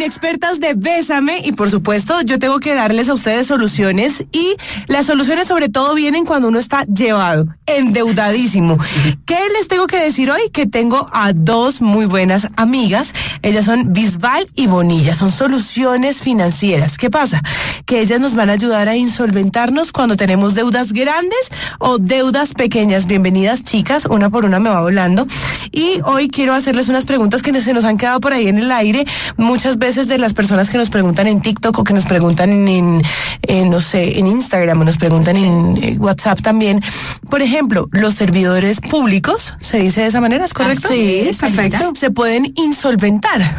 inexpertas de Bésame y por supuesto yo tengo que darles a ustedes soluciones y las soluciones sobre todo vienen cuando uno está llevado, endeudadísimo. ¿Qué les tengo que decir hoy? Que tengo a dos muy buenas amigas, ellas son Bisbal y Bonilla, son soluciones financieras. ¿Qué pasa? Que ellas nos van a ayudar a insolventarnos cuando tenemos deudas grandes o deudas pequeñas. Bienvenidas chicas, una por una me va volando y hoy quiero hacerles unas preguntas que se nos han quedado por ahí en el aire, muchas veces de las personas que nos preguntan en TikTok o que nos preguntan en no sé, en Instagram o nos preguntan en WhatsApp también. Por ejemplo, los servidores públicos, ¿se dice de esa manera? ¿Es correcto? Sí, perfecto. Se pueden insolventar.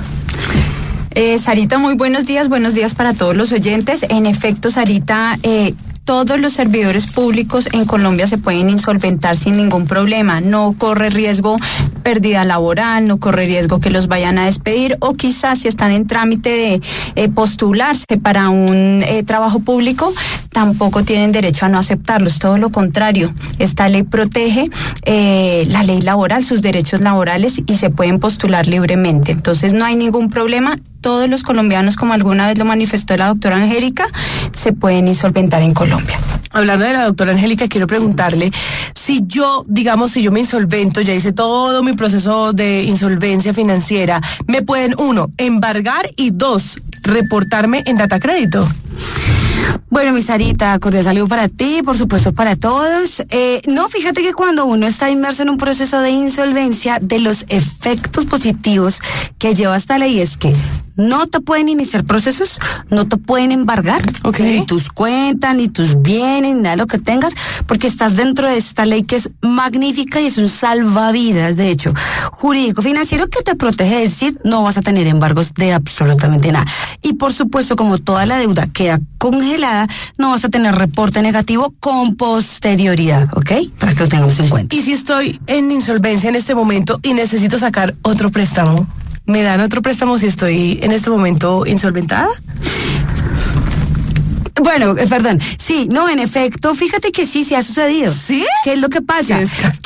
Sarita, muy buenos días para todos los oyentes. En efecto, Sarita, todos los servidores públicos en Colombia se pueden insolventar sin ningún problema. No corre riesgo pérdida laboral, no corre riesgo que los vayan a despedir o quizás si están en trámite de postularse para un trabajo público, tampoco tienen derecho a no aceptarlos. Todo lo contrario, esta ley protege la ley laboral, sus derechos laborales y se pueden postular libremente. Entonces no hay ningún problema. Todos los colombianos, como alguna vez lo manifestó la doctora Angélica, se pueden insolventar en Colombia. Hablando de la doctora Angélica, quiero preguntarle si yo me insolvento, ya hice todo mi proceso de insolvencia financiera, ¿me pueden, 1, embargar y 2, reportarme en Datacrédito? Bueno, mi Sarita, cordial saludo para ti, por supuesto para todos. No, fíjate que cuando uno está inmerso en un proceso de insolvencia, de los efectos positivos que lleva esta ley es que no te pueden iniciar procesos, no te pueden embargar, ni tus cuentas, ni tus bienes, ni nada de lo que tengas, porque estás dentro de esta ley que es magnífica y es un salvavidas, de hecho, jurídico financiero que te protege, es decir, no vas a tener embargos de absolutamente nada. Y por supuesto, como toda la deuda queda congelada, no vas a tener reporte negativo con posterioridad, ¿ok? Para que lo tengamos en cuenta. Y si estoy en insolvencia en este momento y necesito sacar otro préstamo, ¿me dan otro préstamo si estoy en este momento insolventada? Bueno, perdón, sí, no, en efecto, fíjate que sí ha sucedido. ¿Sí? ¿Qué es lo que pasa?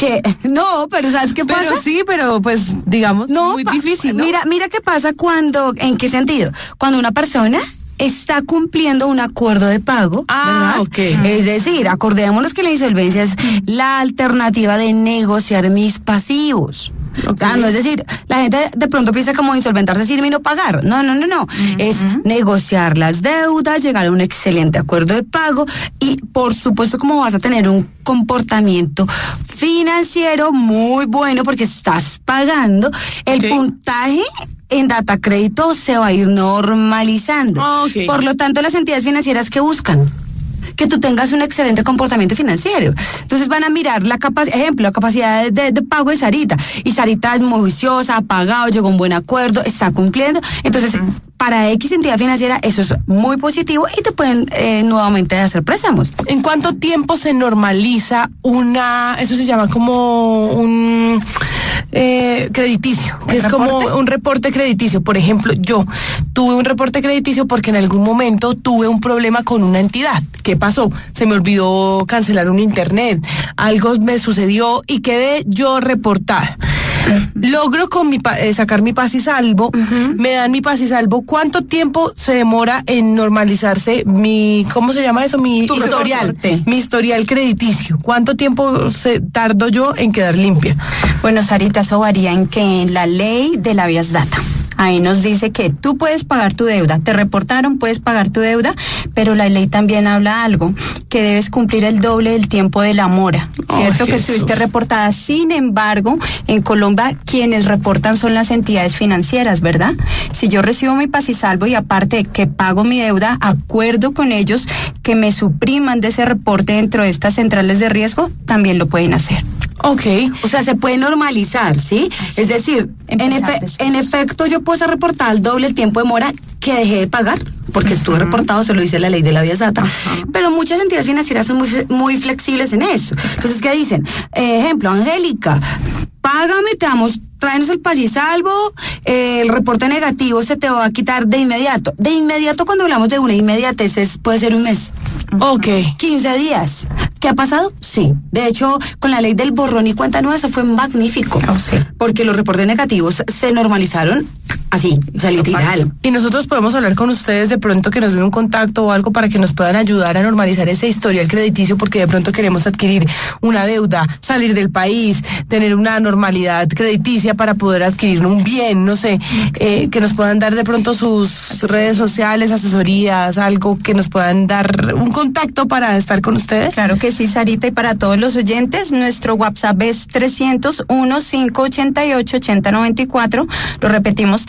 No, pero ¿sabes qué pasa? Pero sí, pero pues, digamos, no, muy difícil, ¿no? Mira qué pasa cuando, ¿en qué sentido? Cuando una persona está cumpliendo un acuerdo de pago, ¿verdad? Okay. Es decir, acordémonos que la insolvencia es la alternativa de negociar mis pasivos. Okay. O sea, no es decir, la gente de pronto piensa como insolventarse sin no pagar. No. Es negociar las deudas, llegar a un excelente acuerdo de pago y, por supuesto, como vas a tener un comportamiento financiero muy bueno porque estás pagando, el puntaje en Datacrédito se va a ir normalizando. Por lo tanto, las entidades financieras que buscan que tú tengas un excelente comportamiento financiero. Entonces van a mirar la capacidad de pago de Sarita. Y Sarita es muy juiciosa, ha pagado, llegó a un buen acuerdo, está cumpliendo. Entonces, para X entidad financiera eso es muy positivo y te pueden nuevamente hacer préstamos. ¿En cuánto tiempo se normaliza eso se llama como un crediticio, que es como un reporte crediticio? Por ejemplo, yo tuve un reporte crediticio porque en algún momento tuve un problema con una entidad. ¿Qué pasó? Se me olvidó cancelar un internet, algo me sucedió y quedé yo reportada. Logro sacar mi paz y salvo, me dan mi paz y salvo. ¿Cuánto tiempo se demora en normalizarse ¿cómo se llama eso? Mi historial crediticio. ¿Cuánto tiempo tardo yo en quedar limpia? Bueno, Sarita, eso varía en la ley de la Habeas Data. Ahí nos dice que tú puedes pagar tu deuda, te reportaron, puedes pagar tu deuda, pero la ley también habla algo, que debes cumplir el doble del tiempo de la mora, ¿cierto? Que estuviste reportada. Sin embargo, en Colombia quienes reportan son las entidades financieras, ¿verdad? Si yo recibo mi paz y salvo y aparte de que pago mi deuda, acuerdo con ellos que me supriman de ese reporte dentro de estas centrales de riesgo, también lo pueden hacer. O sea, se puede normalizar, ¿sí? Es decir, en efecto, yo puedo ser reportada al doble el tiempo de mora que dejé de pagar, porque estuve reportado, se lo dice la ley de la Habeas Data, pero muchas entidades financieras son muy flexibles en eso. Entonces, ¿qué dicen? Ejemplo, Angélica, págame, tráenos el paz y salvo, el reporte negativo se te va a quitar de inmediato. De inmediato, cuando hablamos de una inmediatez, puede ser un mes. 15 días. ¿Qué ha pasado? Sí. De hecho, con la ley del borrón y cuenta nueva, eso fue magnífico. Sí. Porque los reportes negativos se normalizaron así, o sea, literal. Y nosotros podemos hablar con ustedes de pronto, que nos den un contacto o algo para que nos puedan ayudar a normalizar ese historial crediticio, porque de pronto queremos adquirir una deuda, salir del país, tener una normalidad crediticia para poder adquirir un bien, no sé, que nos puedan dar de pronto sus redes sociales, asesorías, algo que nos puedan dar un contacto para estar con ustedes. Claro que sí, Sarita, y para todos los oyentes, nuestro WhatsApp es 301-588-8094, lo repetimos,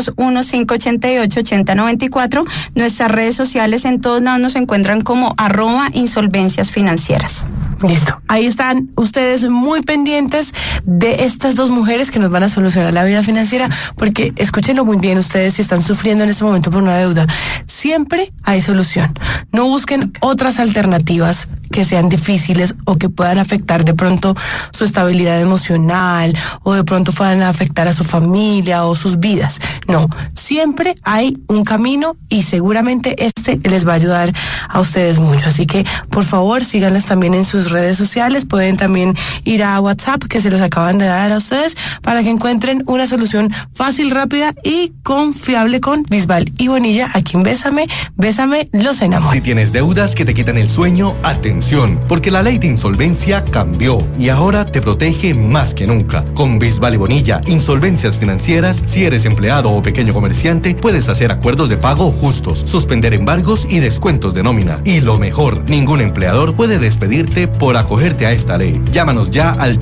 301-588-8094, nuestras redes sociales en todos lados nos encuentran como @insolvencias financieras. Listo. Ahí están ustedes muy pendientes de estas dos mujeres que nos van a solucionar la vida financiera, porque escúchenlo muy bien ustedes si están sufriendo en este momento por una deuda. Siempre hay solución. No busquen otras alternativas que sean difíciles o que puedan afectar de pronto su estabilidad emocional o de pronto puedan afectar a su familia o sus vidas. No, siempre hay un camino y seguramente este les va a ayudar a ustedes mucho. Así que, por favor, síganlas también en sus redes sociales. Pueden también ir a WhatsApp, que se los acaban de dar a ustedes, para que encuentren una solución fácil, rápida y confiable con Bisbal y Bonilla. Aquí en Bésame, los enamoro. Si tienes deudas que te quitan el sueño, atención, porque la ley de insolvencia cambió y ahora te protege más que nunca. Con Bisbal y Bonilla, insolvencias financieras, si eres empleado o pequeño comerciante, puedes hacer acuerdos de pago justos, suspender embargos y descuentos de nómina. Y lo mejor, ningún empleador puede despedirte por acogerte a esta ley. Llámanos ya al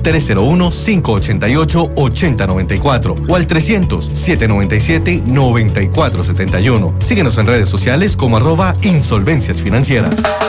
301-588-8094 o al 300-797-9471. Síguenos en redes sociales como @insolvencias financieras.